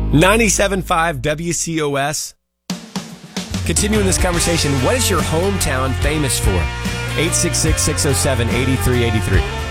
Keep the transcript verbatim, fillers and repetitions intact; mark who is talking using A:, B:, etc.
A: ninety-seven point five W C O S. Continuing this conversation, what is your hometown famous for? eight six six, six oh seven, eight three eight three.